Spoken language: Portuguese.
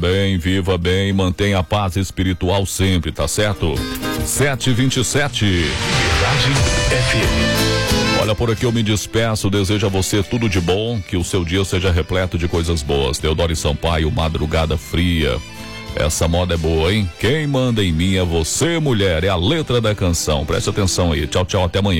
bem, viva bem, mantenha a paz espiritual sempre, tá certo? 7h27. Miragem FM. Olha, por aqui eu me despeço, desejo a você tudo de bom, que o seu dia seja repleto de coisas boas. Teodoro Sampaio, Madrugada Fria. Essa moda é boa, hein? Quem manda em mim é você, mulher, é a letra da canção. Preste atenção aí. Tchau, tchau, até amanhã.